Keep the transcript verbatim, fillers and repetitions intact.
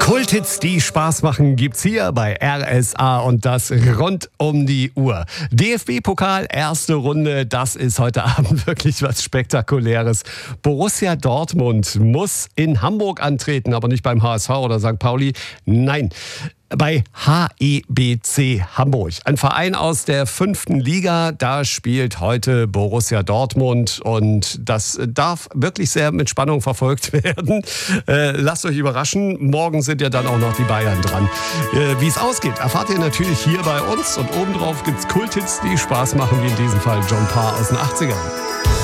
Kulthits, die Spaß machen, gibt's hier bei R S A und das rund um die Uhr. D F B-Pokal, erste Runde, das ist heute Abend wirklich was Spektakuläres. Borussia Dortmund muss in Hamburg antreten, aber nicht beim H S V oder Sankt Pauli, nein, bei H E B C Hamburg. Ein Verein aus der fünften Liga, da spielt heute Borussia Dortmund und das darf wirklich sehr mit Spannung verfolgt werden. Äh, lasst euch überraschen, morgen sind ja dann auch noch die Bayern dran. Äh, wie es ausgeht, erfahrt ihr natürlich hier bei uns und obendrauf gibt's Kulthits, die Spaß machen, wie in diesem Fall John Parr aus den achtzigern.